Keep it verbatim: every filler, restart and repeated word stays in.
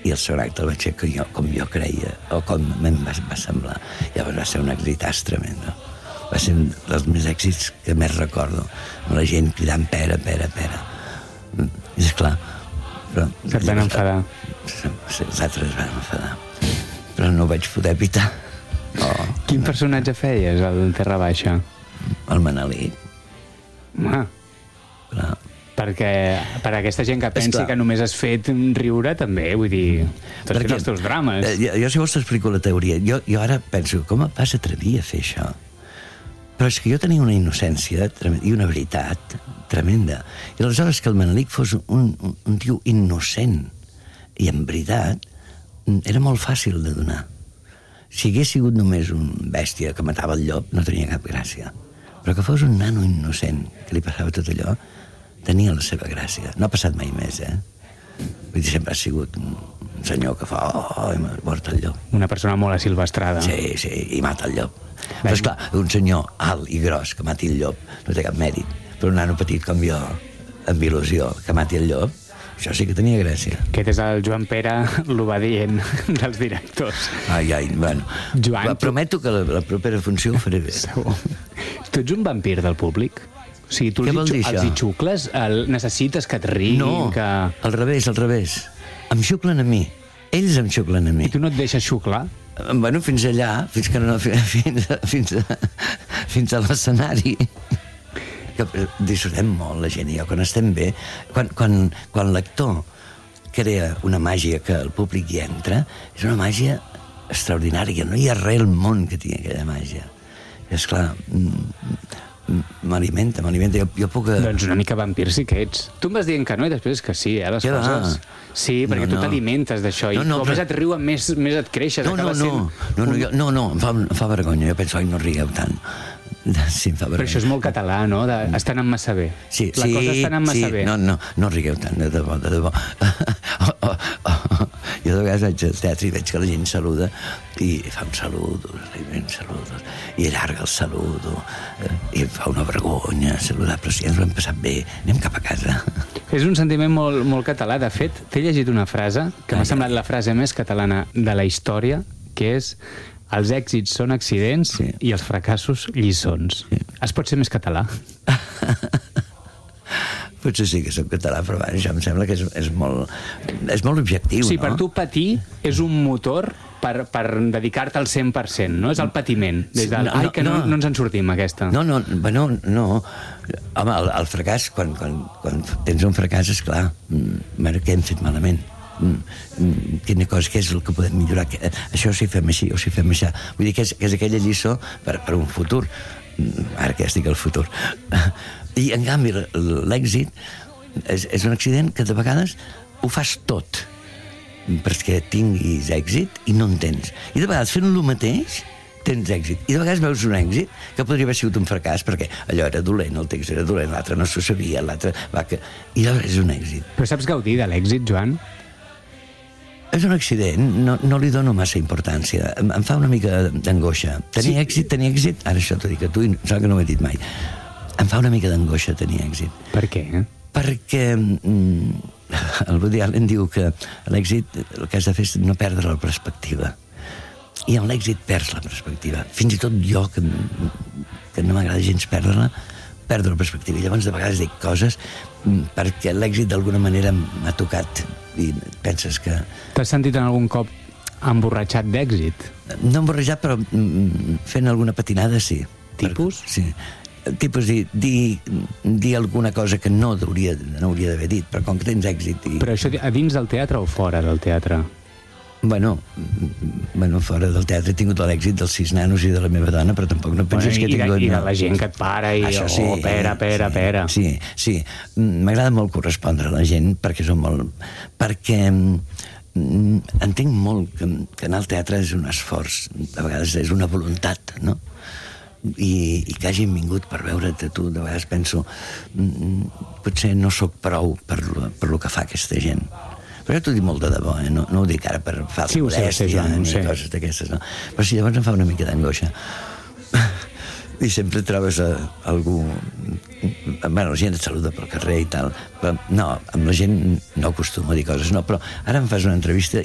i el segon acte el vaig fer com jo, com jo creia, o com em va, va semblar. Llavors va ser un èxitàs tremendo. Va ser un dels més èxits que més recordo, amb la gent cridant pera, pera, pera. I esclar, però... Que et van enfadar. Els altres es van enfadar, però no ho vaig poder evitar. Oh, Quin no. personatge feies, el Terra Baixa? El Manelic. Home, Clar. perquè per a aquesta gent que pensi clar. que només has fet riure, també, vull dir, t'has fet els teus drames. Eh, jo, jo si vols t'explico la teoria. Jo, jo ara penso, com em vas atrevir a fer això? Però és que jo tenia una innocència tremenda, i una veritat tremenda. I aleshores que el Manelic fos un, un, un tio innocent i en veritat, era molt fàcil de donar. Si hagués sigut només un bèstia que matava el llop, no tenia cap gràcia. Però que fos un nano innocent, que li passava tot allò, tenia la seva gràcia. No ha passat mai més, eh? Vull dir, sempre ha sigut un senyor que fa... Oh, i m'ha mort el llop. Una persona molt asilvestrada. Sí, sí, i mata el llop. Però, esclar, un senyor alt i gros que mati el llop no té cap mèrit. Però un nano petit com jo, amb il·lusió, que mati el llop, això sí que tenia gràcia. Aquest és el Joan Pere l'obedient dels directors. Ai, ai, bueno. Joan, Va, prometo que la, la propera funció ho faré bé. Segur. Tu ets un vampir del públic? O sigui, tu Què els, vol dir, hi, els això? hi xucles? El, necessites que et riguin? No, que... al revés, al revés. Em xuclen a mi. Ells em xuclen a mi. I tu no et deixes xuclar? Bueno, fins allà, fins que no... Fins, a, fins, a, fins a l'escenari. Que disfrutem molt, la gent i jo, quan estem bé. Quan, quan, quan l'actor crea una màgia que el públic hi entra, és una màgia extraordinària. No hi ha res al món que tingui aquella màgia. I esclar, m'alimenta, m'alimenta. Jo, jo puc... Doncs una mica vampir sí que ets. Tu em vas dient que no i després que sí, eh, les Què va? coses. Sí, perquè No, tu no. t'alimentes d'això i No, no, com però- més et riuen, més, més et creixes. No, no, acabes no, sent no, no, un- jo, no, no, em fa, em fa vergonya. Jo penso, ai, no rigueu tant. Sí, em fa vergonya. Però això és molt català, no? De, estan en massa bé. Sí, La sí, cosa estan en massa sí. bé. No, no, no rigueu tant, de debò, de debò. Oh, oh, oh. Jo de vegades vaig al teatre i veig que la gent saluda i fa un saludo, un saludo, i allarga el saludo, eh, i em fa una vergonya saludar, però si ja ens ho hem passat bé, anem cap a casa. És un sentiment molt, molt català. De fet, t'he llegit una frase que m'ha Ai, semblat la frase més catalana de la història, que és: els èxits són accidents Sí. i els fracassos lliçons. Sí. Es pot ser més català? Potser sí que soc català, però va, això em sembla que és, és, molt, és molt objectiu, Sí, no? per tu patir és un motor per, per dedicar-te al cent per cent, no? És el patiment. Des del, No, ai, no, que no, no. no ens en sortim, aquesta. No, no, bueno, no. Home, el, el fracàs, quan, quan, quan tens un fracàs, esclar, mm, bueno, què hem fet malament? Mm, mm, quina cosa, què és el que podem millorar? Que, eh, això si fem així o si fem això. Vull dir que és, que és aquella lliçó per, per un futur. Mm, ara que ja estic al futur. I, en canvi, l'èxit és, és un accident que de vegades ho fas tot perquè tinguis èxit i no en tens. I de vegades fent el mateix tens èxit. I de vegades veus un èxit que podria haver sigut un fracàs perquè allò era dolent, el text era dolent, l'altre no s'ho sabia, l'altre va que... I llavors és un èxit. Però saps gaudir de l'èxit, Joan? És un accident, no, no li dono massa importància. Em, em fa una mica d'angoixa. Tenir Sí. èxit, tenir èxit... Ara això t'ho dic a tu, i sembla que no ho he dit mai. Em fa una mica d'angoixa tenir èxit. Per què? Eh? Perquè mm, el Woody Allen diu que l'èxit el que has de fer és no perdre la perspectiva. I amb l'èxit perds la perspectiva. Fins i tot jo, que, que no m'agrada gens perdre-la, perdre la perspectiva. I llavors de vegades dic coses mm, perquè l'èxit d'alguna manera m'ha tocat i penses que... T'has sentit en algun cop emborratxat d'èxit? No emborrejat, però mm, fent alguna patinada, sí. Tipus? Per, sí. Tipus dir, dir, dir alguna cosa que no hauria, no hauria d'haver dit, però com que tens èxit... I... Però això a dins del teatre o fora del teatre? Bueno, bueno, fora del teatre he tingut l'èxit dels sis nanos i de la meva dona, però tampoc no penses Bueno, que he i, de, tingut... I de no. la gent que et para i... Això sí, oh, pera, pera, sí, pera. Sí, sí. M'agrada molt correspondre a la gent perquè són molt... Perquè mm, entenc molt que, que anar al teatre és un esforç, a vegades és una voluntat, no? I, i que hagin vingut per veure't a tu, de vegades penso mm, potser no sóc prou per, lo- per lo que fa aquesta gent. Però jo t'ho dic molt de debò, eh? no, no ho dic ara per falsa Sí, ho sé, ho sé, modèstia Joan, ho ni sé. coses d'aquestes, no? Però si llavors em fa una mica d'angoixa. I sempre trobes a, algú... Bueno, la gent et saluda pel carrer i tal, però no, amb la gent no acostumo a dir coses, no, però ara em fas una entrevista